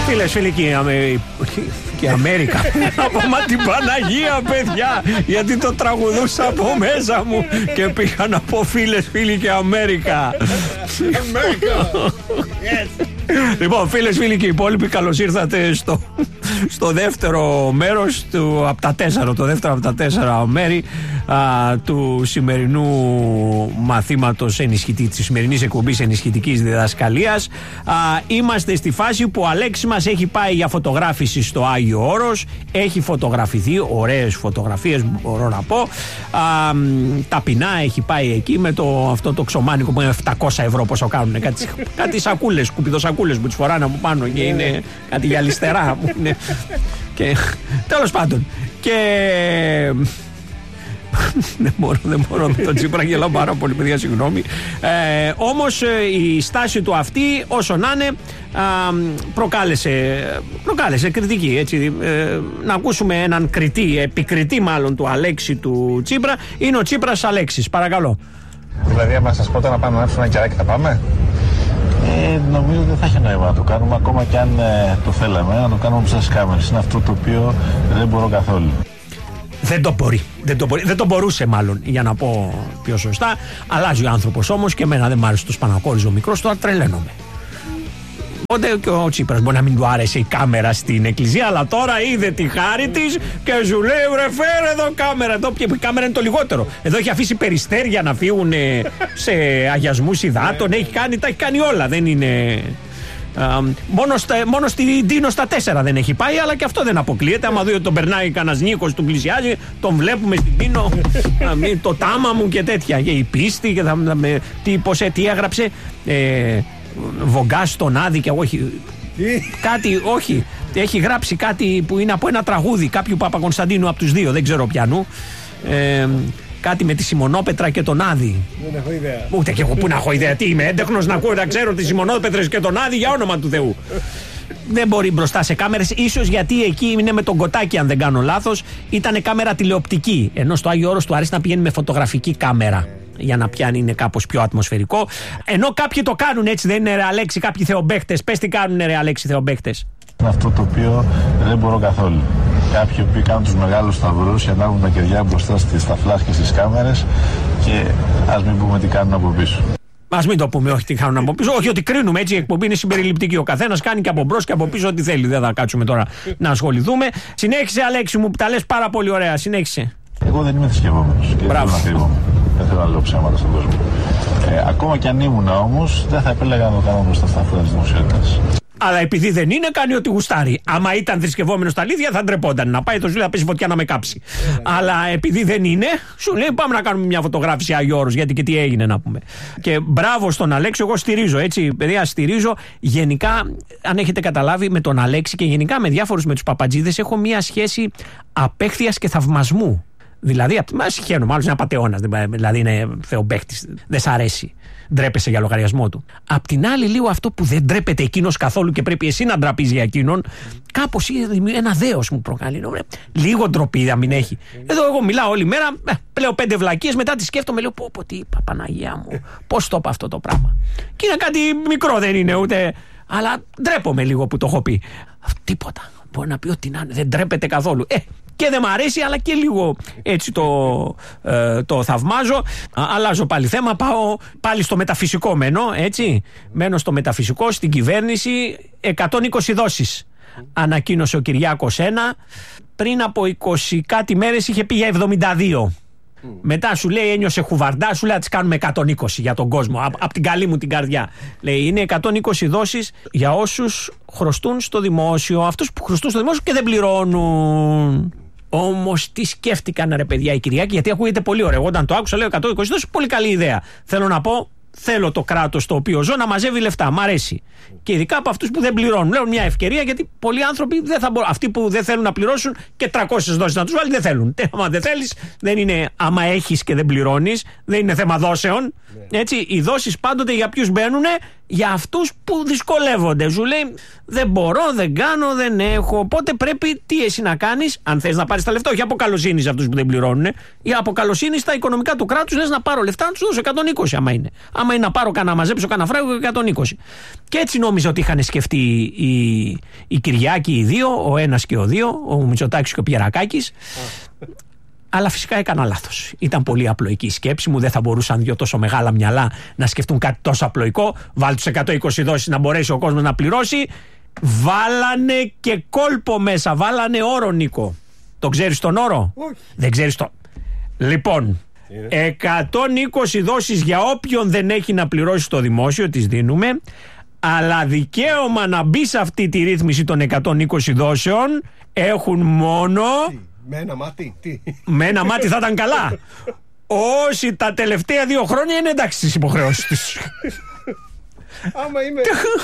Φίλες, φίλοι και Αμέρικα. Από μα την Παναγία, παιδιά, γιατί το τραγουδούσα από μέσα μου και πήγα να πω φίλες, φίλοι και Αμέρικα. Λοιπόν, φίλες, φίλοι και υπόλοιποι, καλώς ήρθατε στο δεύτερο μέρος από τα 4, το δεύτερο από τα 4 μέρη του σημερινού μαθήματος της σημερινής εκπομπής ενισχυτικής διδασκαλίας. Είμαστε στη φάση που ο Αλέξης μας έχει πάει για φωτογράφηση στο Άγιο Όρος, έχει φωτογραφηθεί, ωραίες φωτογραφίες μπορώ να πω, ταπεινά έχει πάει εκεί με αυτό το ξωμάνικο που είναι 700 ευρώ, πόσο κάνουν, κάτι σακούλες, σκουπιδοσακούλες που τις φοράνε από πάνω και είναι κάτι γυαλιστερά που είναι, και τέλος πάντων, και δεν μπορώ με τον Τσίπρα, γελάω πάρα πολύ, παιδιά, συγγνώμη. Όμως η στάση του αυτή, όσο να είναι, προκάλεσε κριτική, έτσι. Να ακούσουμε έναν επικριτή μάλλον του Αλέξη του Τσίπρα. Είναι ο Τσίπρας Αλέξης, παρακαλώ. Δηλαδή, άμα σας πω να πάμε να έψουμε ένα κεράκι, θα πάμε? Νομίζω δεν θα έχει νόημα να το κάνουμε, ακόμα και αν το θέλαμε, να το κάνουμε μπροστά στις κάμερες. Είναι αυτό το οποίο δεν μπορώ καθόλου. Δεν το μπορεί. Δεν το μπορούσε, μάλλον, για να πω πιο σωστά. Αλλάζει ο άνθρωπος όμως, και εμένα δεν μ' άρεσε το σπανακόριζο μικρός, τώρα τρελαίνομαι. Οπότε και ο Τσίπρας μπορεί να μην του άρεσε η κάμερα στην εκκλησία, αλλά τώρα είδε τη χάρη της και σου λέει: βρε, φέρε εδώ κάμερα. Εδώ η κάμερα είναι το λιγότερο. Εδώ έχει αφήσει περιστέρια να φύγουν σε αγιασμούς υδάτων. Τα έχει κάνει όλα. Δεν είναι. Μόνο στην Ντίνο στα 4 δεν έχει πάει, αλλά και αυτό δεν αποκλείεται. Άμα δει ότι τον περνάει κανένας Νίκος, του πλησιάζει, τον βλέπουμε στην Ντίνο. Το τάμα μου και τέτοια. Και η πίστη, και τι έγραψε. Βογκά στον Άδη, και όχι. Κάτι, όχι. Έχει γράψει κάτι που είναι από ένα τραγούδι κάποιου Παπακωνσταντίνου από τους δύο, δεν ξέρω ποιανού. Κάτι με τη Σιμονόπετρα και τον Άδη. Δεν έχω ιδέα. Ούτε και εγώ που να έχω ιδέα. Τι είμαι, έντεχνος να ακούω, να ξέρω τις Σιμονόπετρες και τον Άδη, για όνομα του Θεού. Δεν μπορεί μπροστά σε κάμερες, ίσως γιατί εκεί είναι με τον Κοτάκη, αν δεν κάνω λάθος. Ήταν κάμερα τηλεοπτική. Ενώ στο Άγιο Όρος του αρέσει να πηγαίνει με φωτογραφική κάμερα, για να πιάνει, είναι κάπως πιο ατμοσφαιρικό. Ενώ κάποιοι το κάνουν έτσι, δεν είναι, ρε Αλέξη, κάποιοι θεομπαίχτες. Πες τι κάνουν, ρε Αλέξη, θεομπαίχτες. Είναι αυτό το οποίο δεν μπορώ καθόλου. Κάποιοι που κάνουν τους μεγάλους σταυρούς και ανάβουν τα κεριά μπροστά στα φλάς και στις κάμερες, και ας μην πούμε τι κάνουν από πίσω. Ας μην το πούμε, όχι τι κάνουν από πίσω, όχι ότι κρίνουμε, έτσι η εκπομπή είναι συμπεριληπτική. Ο καθένας κάνει και από μπρος και από πίσω ό,τι θέλει. Δεν θα κάτσουμε τώρα να ασχοληθούμε. Συνέχισε, Αλέξη μου, που τα λες πάρα πολύ ωραία. Συνέχισε. Εγώ δεν είμαι θρησκευόμενος και δεν θέλω να κρύβομαι. Δεν θέλω να λέω ψέματα στον κόσμο. Ακόμα κι αν ήμουν όμως, δεν θα επέλεγα να το κάνω μπροστά στα φώτα της δημοσιότητας. Αλλά επειδή δεν είναι, κάνει ό,τι γουστάρει. Άμα ήταν θρησκευόμενος στα αλήθεια, θα ντρεπόταν να πάει το ζήλα να πέσει φωτιά να με κάψει. Αλλά επειδή δεν είναι, σου λέει: πάμε να κάνουμε μια φωτογράφηση Άγιο Όρος, γιατί και τι έγινε να πούμε. Και μπράβο στον Αλέξη, εγώ στηρίζω, έτσι, παιδιά, στηρίζω. Γενικά, αν έχετε καταλάβει, με τον Αλέξη και γενικά με διάφορους, με τους παπατζίδες, έχω μια σχέση απέχθειας και θαυμασμού. Δηλαδή, συχαίνομαι, άλλος είναι απατεώνας, δηλαδή είναι θεομπαίχτης, δεν σ' αρέσει. Ντρέπεσαι για λογαριασμό του. Απ' την άλλη, λίγο αυτό που δεν ντρέπεται εκείνος καθόλου και πρέπει εσύ να ντραπείς για εκείνον, κάπως ένα δέος μου προκαλεί. Λίγο ντροπή να μην έχει. Εδώ εγώ μιλάω όλη μέρα, πλέον 5 βλακίες, μετά τη σκέφτομαι, λέω: πω, τι είπα, Παναγία μου, πώς το είπα αυτό το πράγμα. Και είναι κάτι μικρό, δεν είναι ούτε. Αλλά ντρέπομαι λίγο που το έχω πει. Τίποτα. Μπορεί να πει ότι να είναι, δεν ντρέπεται καθόλου. Και δεν μ' αρέσει, αλλά και λίγο έτσι το θαυμάζω. Αλλάζω πάλι θέμα, πάω πάλι στο μεταφυσικό έτσι. Μένω στο μεταφυσικό, στην κυβέρνηση. 120 δόσεις ανακοίνωσε ο Κυριάκος πριν από 20 κάτι μέρες είχε πει για 72. Μετά σου λέει, ένιωσε χουβαρντά, σου λέει να τις κάνουμε 120 για τον κόσμο. Από την καλή μου την καρδιά. Λέει, είναι 120 δόσεις για όσους χρωστούν στο δημόσιο. Αυτούς που χρωστούν στο δημόσιο και δεν πληρώνουν. Όμως τι σκέφτηκαν, ρε παιδιά, οι Κυριάκοι, γιατί ακούγεται πολύ ωραίο. Όταν το άκουσα, λέω 120 δόσεις, πολύ καλή ιδέα. Θέλω να πω, θέλω το κράτος το οποίο ζω να μαζεύει λεφτά. Μ' αρέσει. Και ειδικά από αυτούς που δεν πληρώνουν. Λέω μια ευκαιρία, γιατί πολλοί άνθρωποι δεν θα μπορούν. Αυτοί που δεν θέλουν να πληρώσουν και 300 δόσεις να τους βάλει δεν θέλουν. Άμα δεν θέλεις, δεν είναι άμα έχεις και δεν πληρώνεις. Δεν είναι θέμα δόσεων. Έτσι, οι δόσεις πάντοτε για ποιους μπαίνουν? για αυτούς που δυσκολεύονται. Σου λέει δεν μπορώ, δεν κάνω, δεν έχω. Οπότε πρέπει τι εσύ να κάνεις, αν θες να πάρεις τα λεφτά, όχι από καλοσύνη σε αυτούς που δεν πληρώνουν, ή από καλοσύνη στα οικονομικά του κράτους, λες να πάρω λεφτά, να τους δώσω 120 άμα είναι. Άμα είναι να πάρω να μαζέψω κανένα φράγκο 120. Και έτσι νόμιζα ότι είχαν σκεφτεί οι Κυριάκοι οι δύο, ο ένας και ο δύο, ο Μητσοτάκης και ο Πιερακάκης. Αλλά φυσικά έκανα λάθος. Ήταν πολύ απλοϊκή η σκέψη μου. Δεν θα μπορούσαν δύο τόσο μεγάλα μυαλά να σκεφτούν κάτι τόσο απλοϊκό. Βάλ τους 120 δόσεις να μπορέσει ο κόσμος να πληρώσει. Βάλανε και κόλπο μέσα. Βάλανε όρο, Νίκο. Το ξέρεις τον όρο? Όχι. Δεν ξέρεις το. Λοιπόν, 120 δόσεις για όποιον δεν έχει να πληρώσει στο δημόσιο, τις δίνουμε. Αλλά δικαίωμα να μπει σε αυτή τη ρύθμιση των 120 δόσεων έχουν μόνο... Με ένα μάτι, τι? Με ένα μάτι θα ήταν καλά. Όσοι τα τελευταία 2 χρόνια είναι εντάξει στις υποχρεώσεις τους. Άμα είμαι...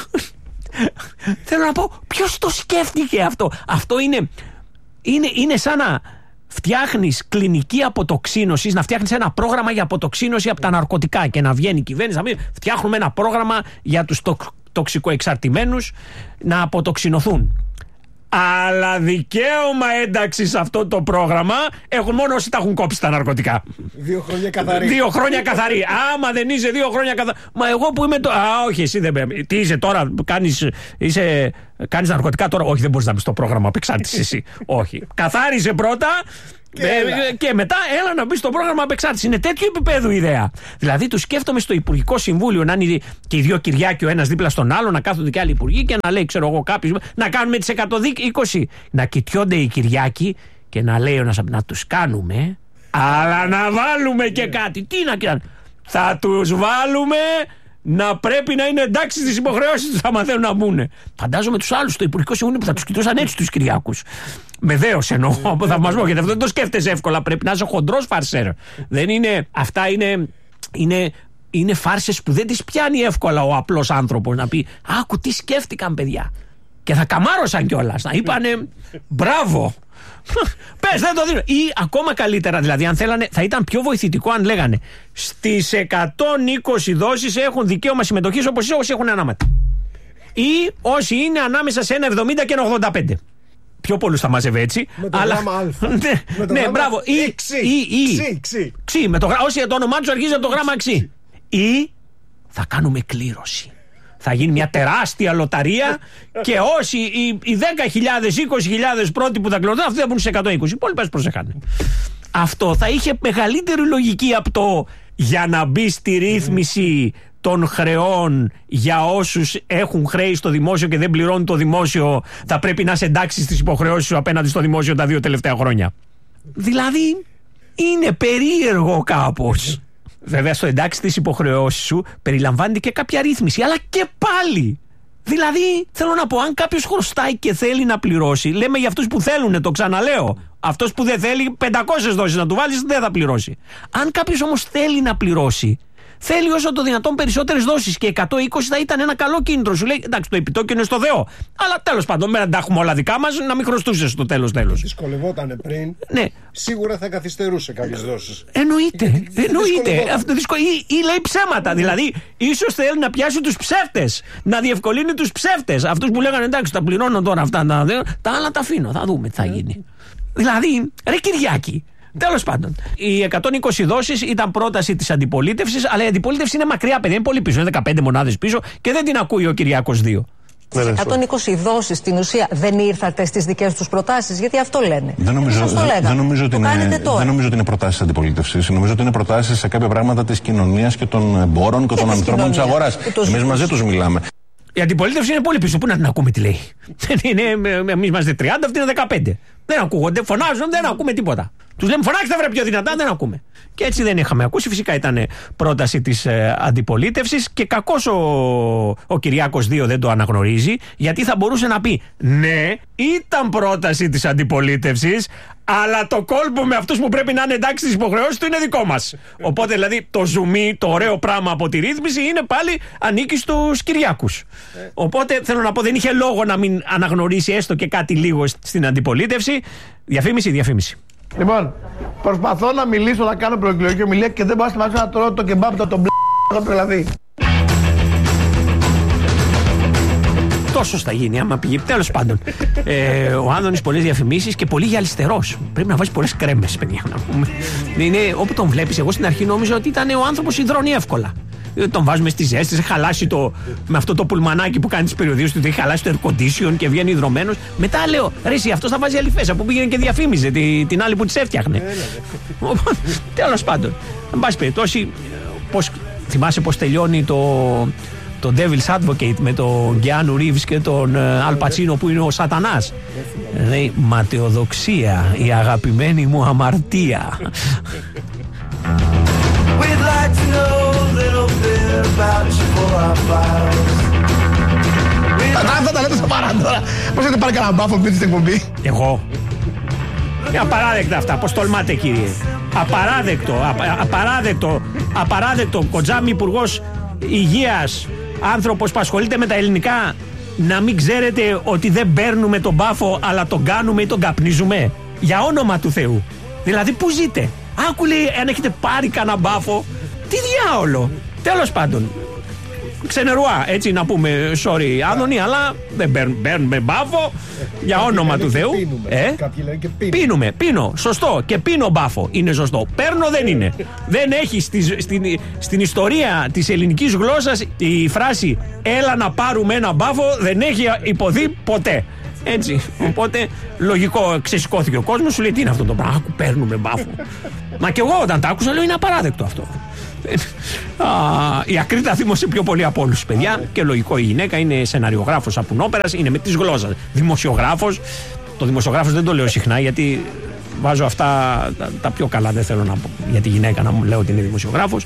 Θέλω να πω, ποιος το σκέφτηκε αυτό? Αυτό είναι σαν να φτιάχνεις κλινική αποτοξίνωση, να φτιάχνεις ένα πρόγραμμα για αποτοξίνωση από τα ναρκωτικά και να βγαίνει η κυβέρνηση να μην φτιάχνουμε ένα πρόγραμμα για τους τοξικοεξαρτημένους να αποτοξινωθούν. Αλλά δικαίωμα ένταξη σε αυτό το πρόγραμμα έχουν μόνο όσοι τα έχουν κόψει τα ναρκωτικά. 2 χρόνια καθαρή. 2 χρόνια καθαρή. Άμα δεν είσαι 2 χρόνια καθαρή. Μα εγώ που είμαι τώρα. Α, όχι, εσύ δεν πρέπει. Τι είσαι τώρα, κάνεις ναρκωτικά τώρα? Όχι, δεν μπορείς να μπεις στο πρόγραμμα απεξάρτησης εσύ. Όχι. Καθάρισε πρώτα. Και μετά έλα να μπει στο πρόγραμμα απεξάρτηση. Είναι τέτοιο επίπεδο ιδέα. Δηλαδή, του σκέφτομαι στο Υπουργικό Συμβούλιο να είναι και οι δύο Κυριάκοι ο ένας δίπλα στον άλλο, να κάθονται και άλλοι υπουργοί και να λέει, ξέρω εγώ, κάποιο να κάνουμε τις 120. Να κοιτιόνται οι Κυριάκοι και να λέει ένας να τους κάνουμε, αλλά να βάλουμε και κάτι. Τι να κάνουμε? Θα τους βάλουμε να πρέπει να είναι εντάξει στις υποχρεώσεις τους, θα μαθαίνουν να μπουν. Φαντάζομαι τους άλλους στο Υπουργικό Συμβούλιο που θα τους κοιτούσαν έτσι τους Κυριάκους. Με δέος εννοώ, από θαυμασμό, γιατί αυτό δεν το σκέφτεσαι εύκολα. Πρέπει να είσαι χοντρός φαρσέρ. Δεν είναι. Αυτά είναι φάρσες που δεν τις πιάνει εύκολα ο απλός άνθρωπος να πει άκου τι σκέφτηκαν παιδιά. Και θα καμάρωσαν κιόλας. Να είπανε μπράβο. Πες, δεν το δίνω. Ή ακόμα καλύτερα, δηλαδή, αν θέλανε, θα ήταν πιο βοηθητικό αν λέγανε στις 120 δόσεις έχουν δικαίωμα συμμετοχής όπως όσοι έχουν ανάματη. Ή όσοι είναι ανάμεσα σε ένα 70 και ένα 85. Πιο πολλούς θα μαζεύει έτσι. Με το γράμμα Α. Ναι, μπράβο. Ή ξύ. Όσοι το όνομά τους αρχίζει από το γράμμα ξύ. Ή θα κάνουμε κλήρωση. Θα γίνει μια τεράστια λοταρία και όσοι οι 10.000, 20.000 πρώτοι που θα κληρωθούν, αυτοί θα μπουν στις 120. Οι υπόλοιπες προσεχάνε. Αυτό θα είχε μεγαλύτερη λογική από το για να μπει στη ρύθμιση των χρεών για όσους έχουν χρέη στο δημόσιο και δεν πληρώνουν το δημόσιο, θα πρέπει να είσαι εντάξει στις υποχρεώσεις σου απέναντι στο δημόσιο τα 2 τελευταία χρόνια. Δηλαδή είναι περίεργο κάπως. Βέβαια στο εντάξει στις υποχρεώσεις σου περιλαμβάνεται και κάποια ρύθμιση, αλλά και πάλι. Δηλαδή θέλω να πω, αν κάποιος χρωστάει και θέλει να πληρώσει, λέμε για αυτούς που θέλουν, το ξαναλέω. Αυτός που δεν θέλει 500 δόσεις να του βάλεις δεν θα πληρώσει. Αν κάποιος όμως θέλει να πληρώσει, θέλει όσο το δυνατόν περισσότερες δόσεις και 120 θα ήταν ένα καλό κίνητρο. Σου λέει εντάξει, το επιτόκιο είναι στο Θεό. Αλλά τέλος πάντων, να τα έχουμε όλα δικά μας, να μην χρωστούσε στο τέλος. Δυσκολευόταν πριν. Ναι. Σίγουρα θα καθυστερούσε κάποιες δόσεις. Εννοείται. Αυτό ή λέει ψέματα. Δηλαδή, ίσως θέλει να πιάσει τους ψεύτες. Να διευκολύνει τους ψεύτες. Αυτούς που λέγανε εντάξει, τα πληρώνω τώρα αυτά. Τα άλλα τα αφήνω. Θα δούμε τι θα γίνει. Δηλαδή, ρε Κυριάκη. Τέλος πάντων, οι 120 δόσεις ήταν πρόταση της αντιπολίτευσης, αλλά η αντιπολίτευση είναι μακριά, παιδιά, είναι πολύ πίσω. Είναι 15 μονάδες πίσω και δεν την ακούει ο Κυριάκος 2. 120 δόσεις στην ουσία δεν ήρθατε στις δικές τους προτάσεις, γιατί αυτό λένε. Δεν νομίζω ότι είναι προτάσεις της αντιπολίτευσης. Νομίζω ότι είναι προτάσεις σε κάποια πράγματα της κοινωνίας και των εμπόρων και των ανθρώπων της αγοράς. Εμείς μαζί τους μιλάμε. Η αντιπολίτευση είναι πολύ πίσω. Πού να την ακούμε τι λέει? Εμείς είμαστε 30, αυτοί είναι 15. Δεν ακούγονται, φωνάζουν, δεν ακούμε τίποτα. Τους λέμε φωνάξτε βρε πιο δυνατά, δεν ακούμε. Και έτσι δεν είχαμε ακούσει. Φυσικά ήταν πρόταση της αντιπολίτευσης και κακώς ο Κυριάκος 2 δεν το αναγνωρίζει, γιατί θα μπορούσε να πει ναι, ήταν πρόταση της αντιπολίτευσης, αλλά το κόλπο με αυτούς που πρέπει να είναι εντάξει στις υποχρεώσεις του είναι δικό μας. Οπότε δηλαδή το ζουμί, το ωραίο πράγμα από τη ρύθμιση είναι πάλι ανήκει στους Κυριάκους. Οπότε θέλω να πω, δεν είχε λόγο να μην αναγνωρίσει έστω και κάτι λίγο στην αντιπολίτευση. Διαφήμιση. Λοιπόν, προσπαθώ να μιλήσω, να κάνω προεκλογική ομιλία και δεν μπορώ να σταματήσω να τρώω το κεμπάπ το μπλ' δηλαδή. Τόσο θα γίνει, άμα πήγε. Τέλος πάντων. Ο Άδωνης πολλές διαφημίσεις και πολύ γυαλιστερός. Πρέπει να βάζει πολλές κρέμες, παιδιά. Να πούμε. Είναι, όπου τον βλέπεις, εγώ στην αρχή νόμιζα ότι ήταν ο άνθρωπος υδρώνει εύκολα. Τον βάζουμε στη ζέστη, έχει χαλάσει με αυτό το πουλμανάκι που κάνει τις περιοδίες του, έχει χαλάσει το air condition και βγαίνει υδρωμένος. Μετά λέω, ρε εσύ, αυτός θα βάζει αληφές. Από πήγαινε και διαφήμιζε την άλλη που τις έφτιαχνε. Τέλος πάντων. Εν πάση περιπτώσει, θυμάσαι πώς τελειώνει το Devil's Advocate με τον Keanu Reeves και τον Al Pacino που είναι ο σατανάς. Λέει, ματαιοδοξία, η αγαπημένη μου αμαρτία. Αυτά τα λέτε στα παρά. Πώς έχετε πάρει κανένα μπάφο πριν στην εκπομπή? Εγώ. Είναι απαράδεκτα αυτά. Πώς τολμάτε, κύριε? Απαράδεκτο. Κοτζάμι, υπουργός υγείας, άνθρωπος που ασχολείται με τα ελληνικά, να μην ξέρετε ότι δεν παίρνουμε τον μπάφο αλλά τον κάνουμε ή τον καπνίζουμε? Για όνομα του Θεού. Δηλαδή, πού ζείτε? Άκου, λέει, αν έχετε πάρει κανένα μπάφο. Τι διάολο. Τέλος πάντων. Ξενερουά, έτσι να πούμε, sorry Άδωνη, αλλά δεν παίρνουμε μπάφο, για όνομα του Θεού. Κάποιοι λένε και πίνω, σωστό, και πίνω μπάφο, είναι σωστό. Παίρνω δεν είναι. Δεν έχει στην ιστορία της ελληνικής γλώσσας η φράση έλα να πάρουμε ένα μπάφο, δεν έχει υποθεί ποτέ. Έτσι, οπότε λογικό, ξεσηκώθηκε ο κόσμος, σου λέει τι είναι αυτό το πράγμα, παίρνουμε μπάφο. Μα και εγώ όταν τα άκουσα λέω είναι απαράδεκτο αυτό. Η Ακρίτα θύμωσε πιο πολύ από όλους, παιδιά, και λογικό, η γυναίκα είναι σεναριογράφος απουνόπερας, είναι με της γλώσσας. Δημοσιογράφος, το δημοσιογράφος δεν το λέω συχνά γιατί βάζω αυτά τα πιο καλά, δεν θέλω να πω για τη γυναίκα να μου λέω ότι είναι δημοσιογράφος.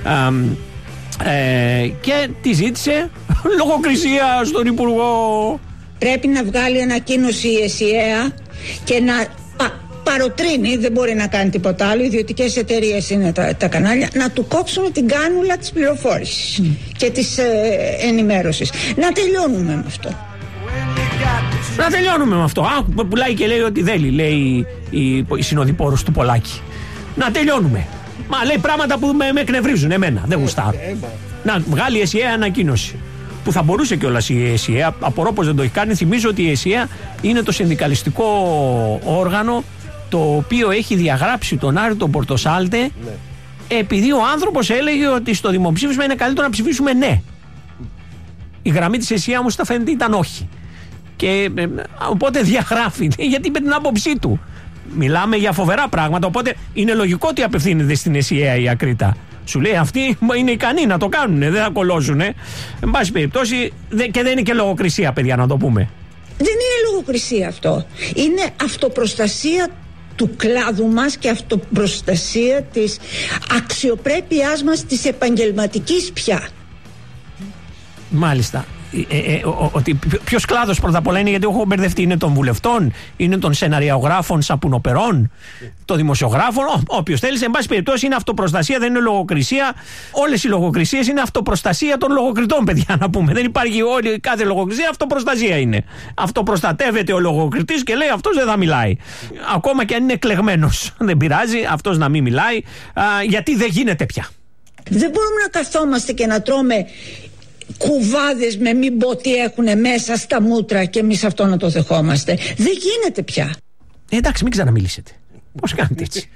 Και τη ζήτησε λογοκρισία στον Υπουργό. Πρέπει να βγάλει ανακοίνωση η ΕΣΥΑ και να παροτρύνει, δεν μπορεί να κάνει τίποτα άλλο, ιδιωτικές εταιρείες είναι τα κανάλια, να του κόψουν την κάνουλα της πληροφόρησης και της ενημέρωσης. Να τελειώνουμε με αυτό. Να τελειώνουμε με αυτό. Πουλάει και λέει ότι δεν λέει η συνοδοιπόρος του Πολάκη. Να τελειώνουμε. Μα λέει πράγματα που με εκνευρίζουν εμένα. Δεν γουστάρω. Να βγάλει η ΕΣΥΑ ανακοίνωση. Που θα μπορούσε κιόλας η ΕΣΥΑ, απορώ πως δεν το έχει κάνει. Θυμίζω ότι η ΕΣΥΑ είναι το συνδικαλιστικό όργανο το οποίο έχει διαγράψει τον Άρη τον Πορτοσάλτε, επειδή ο άνθρωπος έλεγε ότι στο δημοψήφισμα είναι καλύτερο να ψηφίσουμε ναι. Η γραμμή της ΕΣΥΑ όμως τα φαίνεται ήταν όχι. Και οπότε διαγράφει, γιατί είπε την άποψή του. Μιλάμε για φοβερά πράγματα, οπότε είναι λογικό ότι απευθύνεται στην ΕΣΥΑ η Ακρίτα. Σου λέει αυτοί είναι ικανοί να το κάνουν, δεν θα κολλώσουν. Εν πάση περιπτώσει, και δεν είναι και λογοκρισία, παιδιά, να το πούμε. Δεν είναι λογοκρισία αυτό. Είναι αυτοπροστασία του κλάδου μας και αυτοπροστασία της αξιοπρέπειάς μας, της επαγγελματικής πια. Μάλιστα. Ότι ποιος κλάδος πρώτα απ' όλα είναι, γιατί έχω μπερδευτεί, είναι των βουλευτών, είναι των σεναριογράφων σαπουνοπερών, των δημοσιογράφων, όποιος θέλει. Εν πάση περιπτώσει είναι αυτοπροστασία, δεν είναι λογοκρισία. Όλες οι λογοκρισίες είναι αυτοπροστασία των λογοκριτών, παιδιά, να πούμε. Δεν υπάρχει κάθε λογοκρισία, αυτοπροστασία είναι. Αυτοπροστατεύεται ο λογοκριτής και λέει αυτός δεν θα μιλάει. Ακόμα και αν είναι εκλεγμένος. Δεν πειράζει, αυτός να μην μιλάει, γιατί δεν γίνεται πια. Δεν μπορούμε να καθόμαστε και να τρώμε κουβάδες με μην πω τι έχουν μέσα στα μούτρα και εμείς αυτό να το δεχόμαστε. Δεν γίνεται πια. Εντάξει, μην ξαναμιλήσετε. Πώς κάνετε έτσι?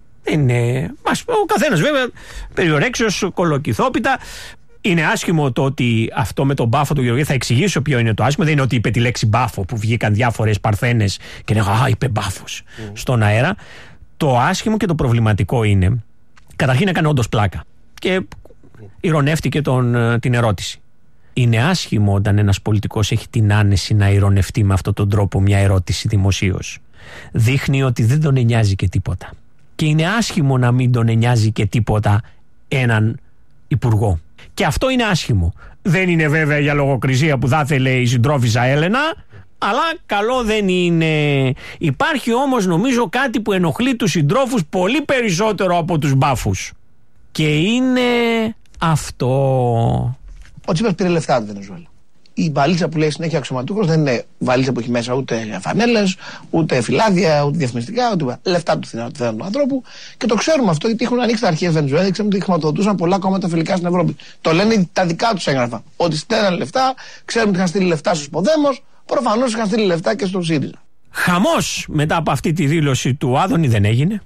Ο καθένας βέβαια περιορέξεως, κολοκυθόπιτα. Είναι άσχημο το ότι αυτό με τον μπάφο του Γεωργίου, θα εξηγήσω ποιο είναι το άσχημο. Δεν είναι ότι είπε τη λέξη μπάφο που βγήκαν διάφορες παρθένες και λέγανε είπε μπάφος στον αέρα. Το άσχημο και το προβληματικό είναι, καταρχήν έκανε όντως πλάκα και ειρωνεύτηκε την ερώτηση. Είναι άσχημο όταν ένας πολιτικός έχει την άνεση να ειρωνευτεί με αυτόν τον τρόπο μια ερώτηση δημοσίως. Δείχνει ότι δεν τον νοιάζει και τίποτα. Και είναι άσχημο να μην τον νοιάζει και τίποτα έναν υπουργό. Και αυτό είναι άσχημο. Δεν είναι βέβαια για λογοκρισία που θα ήθελε η συντρόφισσα Έλενα, αλλά καλό δεν είναι. Υπάρχει όμως νομίζω κάτι που ενοχλεί τους συντρόφους πολύ περισσότερο από τους μπάφους. Και είναι αυτό. Ο Τσίπρας πήρε λεφτά από τη Βενεζουέλα. η βαλίτσα που λέει συνέχεια αξιωματούχος δεν είναι βαλίτσα που έχει μέσα ούτε φανέλες, ούτε φυλάδια, ούτε διαφημιστικά, ούτε λεφτά του του ανθρώπου. Και το ξέρουμε αυτό γιατί έχουν ανοίξει τα αρχεία Βενεζουέλα, ξέρουμε ότι χρηματοδοτούσαν πολλά κόμματα φιλικά στην Ευρώπη. Το λένε τα δικά τους έγγραφα. Ότι στέλναν λεφτά, ξέρουμε ότι είχαν στείλει λεφτά στους Ποδέμος, προφανώς είχαν στείλει λεφτά και στον ΣΥΡΙΖΑ. Χαμός μετά από αυτή τη δήλωση του Άδωνη δεν έγινε.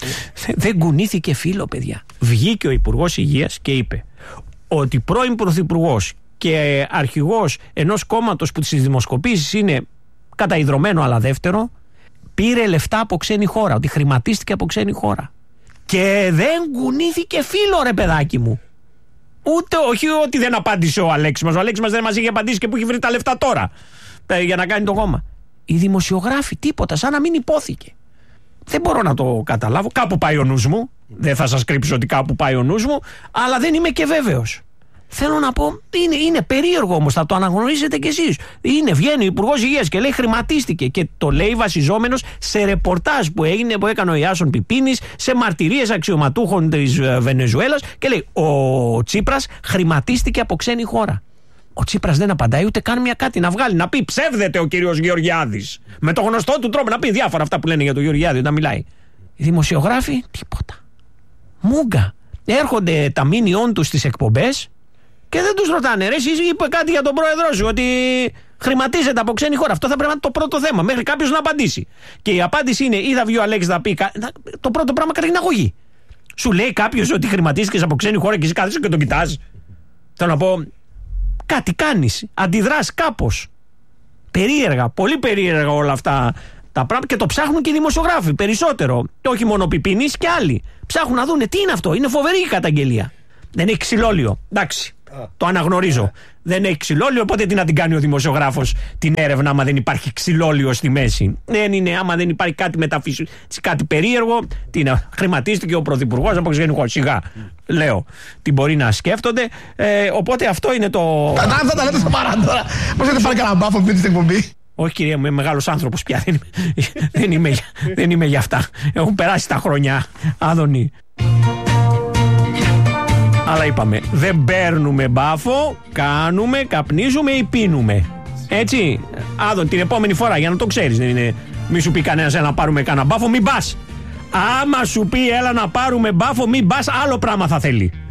Δεν κουνήθηκε φύλλο, παιδιά. Βγήκε ο Υπουργός Υγείας και είπε ότι πρώην Πρωθυπουργός και αρχηγός ενός κόμματος που στις δημοσκοπήσεις είναι καταϊδρωμένο αλλά δεύτερο, πήρε λεφτά από ξένη χώρα, ότι χρηματίστηκε από ξένη χώρα. Και δεν κουνήθηκε φύλλο, ρε παιδάκι μου. Ούτε, όχι ότι δεν απάντησε ο Αλέξης μας. Ο Αλέξης μας δεν μας είχε απαντήσει και που έχει βρει τα λεφτά τώρα για να κάνει το κόμμα. Οι δημοσιογράφοι τίποτα, σαν να μην υπόθηκε. Δεν μπορώ να το καταλάβω. Κάπου πάει ο νους μου. Δεν θα σας κρύψω ότι κάπου πάει ο νους μου, αλλά δεν είμαι και βέβαιος. Θέλω να πω, είναι περίεργο όμως, θα το αναγνωρίζετε κι εσείς. Βγαίνει ο Υπουργός Υγείας και λέει χρηματίστηκε και το λέει βασιζόμενος σε ρεπορτάζ που έκανε ο Ιάσον Πιπίνης, σε μαρτυρίες αξιωματούχων της Βενεζουέλας και λέει ο Τσίπρας χρηματίστηκε από ξένη χώρα. Ο Τσίπρας δεν απαντάει ούτε καν μια κάτι να βγάλει, να πει ψεύδεται ο κύριος Γεωργιάδης. Με το γνωστό του τρόπο να πει διάφορα αυτά που λένε για τον Γεωργιάδη όταν μιλάει. Οι δημοσιογράφοι, τίποτα. Μούγκα. Έρχονται τα μήνυόν τους στις εκπομπές και δεν τους ρωτάνε. Ρε, εσείς είπε κάτι για τον πρόεδρό σου, ότι χρηματίζεται από ξένη χώρα. Αυτό θα πρέπει να είναι το πρώτο θέμα, μέχρι κάποιος να απαντήσει. Και η απάντηση είναι, ή θα βγει ο Αλέξης να πει. Το πρώτο πράγμα καταρχήν αγωγή. Σου λέει κάποιος ότι χρηματίστηκες από ξένη χώρα και εσύ κάθεσαι και τον κοιτάς. Θέλω να πω, κάτι κάνεις, αντιδράς κάπως. Περίεργα, πολύ περίεργα όλα αυτά τα πράγματα και το ψάχνουν και οι δημοσιογράφοι περισσότερο. Και όχι μόνο ο Πιπίνης και άλλοι. Ψάχνουν να δούνε τι είναι αυτό. Είναι φοβερή η καταγγελία. Δεν έχει ξυλόλιο. Εντάξει. Το αναγνωρίζω. Δεν έχει ξυλόλιο, οπότε τι να την κάνει ο δημοσιογράφος την έρευνα, άμα δεν υπάρχει ξυλόλιο στη μέση. Δεν είναι, άμα δεν υπάρχει κάτι μεταφυσικό, κάτι περίεργο. Τι να χρηματίστηκε ο πρωθυπουργός από ξένη χώρα. Σιγά, λέω. Τι μπορεί να σκέφτονται. Οπότε αυτό είναι το. Αυτά τα λέτε στα παρά. Πώς έχετε πάρει κανένα μπάφο πριν στην εκπομπή? Όχι, κυρία μου, είμαι μεγάλος άνθρωπος πια. Δεν είμαι για αυτά. Έχουν περάσει τα χρόνια, Άδωνη. Αλλά είπαμε, δεν παίρνουμε μπάφο, κάνουμε, καπνίζουμε ή πίνουμε. Έτσι, Άδων, την επόμενη φορά, για να το ξέρεις, δεν είναι, μη σου πει κανένας έλα να πάρουμε κανένα μπάφο, μην πας. Άμα σου πει έλα να πάρουμε μπάφο, μην πας, άλλο πράγμα θα θέλει.